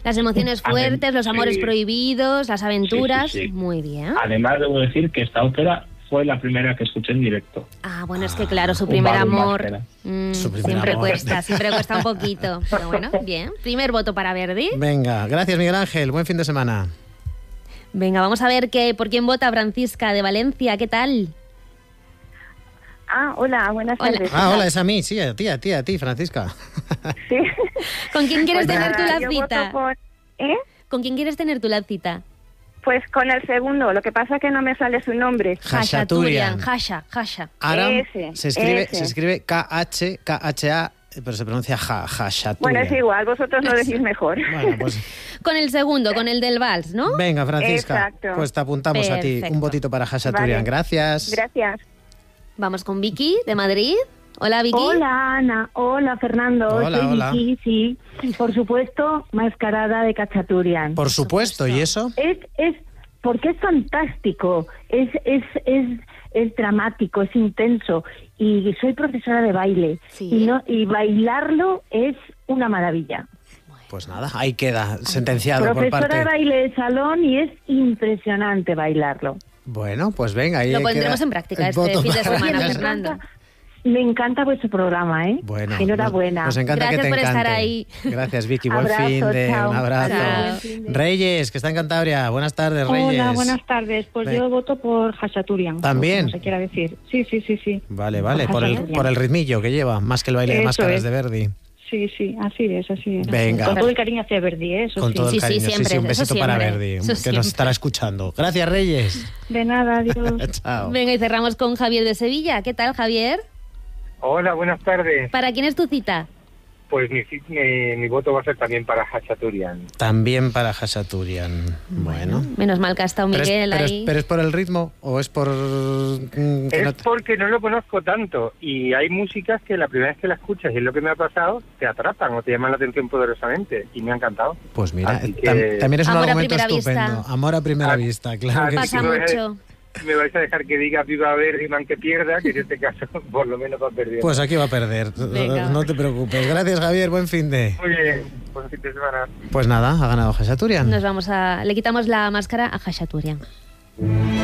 Las emociones fuertes, los amores prohibidos, las aventuras. Sí. Muy bien. Además, debo decir que esta ópera fue la primera que escuché en directo. Bueno, es que claro, su primer amor siempre amor. cuesta un poquito. Pero bueno, bien. Primer voto para Verdi. Venga, gracias Miguel Ángel, buen fin de semana. Venga, vamos a ver por quién vota Francisca de Valencia. ¿Qué tal? Hola, buenas tardes. Hola, es a mí, sí, a ti, Francisca. Sí. ¿Con quién quieres Pues tener nada, tú la yo cita? voto ¿Con quién quieres tener tú la cita? Pues con el segundo, lo que pasa es que no me sale su nombre. Khachaturian. Hasha. Aram Ese. se escribe K-H-A, pero se pronuncia Khachaturian. Bueno, es igual, vosotros lo decís mejor. Bueno, pues Con el segundo, con el del vals, ¿no? venga, Francisca, Exacto. pues te apuntamos a ti. Perfecto. Un votito para Khachaturian. Vale. Gracias. Gracias. Vamos con Vicky, de Madrid. Hola, Vicky. Hola, Ana. Hola, Fernando. Hola, Soy hola. Vicky, sí. Por supuesto, Mascarada de Khachaturian. Por supuesto, ¿y eso? Es porque es fantástico, es dramático, es intenso. Y soy profesora de baile. Sí. Y bailarlo es una maravilla. Pues nada, ahí queda, sentenciado por Profesora parte... de baile de salón y es impresionante bailarlo. Bueno, pues venga, ahí Lo queda pondremos en práctica el este voto fin de para semana, Khachaturian. Fernando. Me encanta vuestro programa, ¿eh? Bueno, enhorabuena. Nos encanta Gracias que te por estar encante. ahí. Gracias, Vicky. Buen Abrazo, fin de... chao. Un abrazo. Chao. Reyes, que está en Cantabria. Buenas tardes, Reyes. Hola, buenas tardes. Pues Ven. yo voto por Khachaturian. ¿También? Como se quiera decir. Sí. Vale, Por por Khachaturian. el ritmillo que lleva, más que el baile de Eso máscaras es. de Verdi. Sí, así es. Venga. Con todo el cariño hacia Verdi, eso Con sí. todo el Sí, cariño. siempre, un besito eso para siempre, Verdi, eso que siempre. nos estará escuchando. Gracias, Reyes. De nada, adiós. Chao. Venga, y cerramos con Javier de Sevilla. ¿Qué tal, Javier? Hola, buenas tardes. ¿Para quién es tu cita? Pues mi voto va a ser también para Khachaturian. También para Khachaturian. Bueno. Menos mal que ha estado Miguel ahí. ¿Pero es por el ritmo o es por...? Es porque no lo conozco tanto y hay músicas que la primera vez que la escuchas y es lo que me ha pasado, te atrapan o te llaman la atención poderosamente y me ha encantado. Pues mira, Así que- también es un Amor a argumento primera estupendo. vista. Amor a primera vista, claro que Pasa sí. mucho. Me vais a dejar que diga viva Verdi, man que pierda, que en este caso por lo menos va perdiendo. Pues aquí va a perder. Venga. No te preocupes. Gracias, Javier. Buen fin de... Muy bien, buen fin de semana. Pues nada, ha ganado Khachaturian. Le quitamos la máscara a Khachaturian.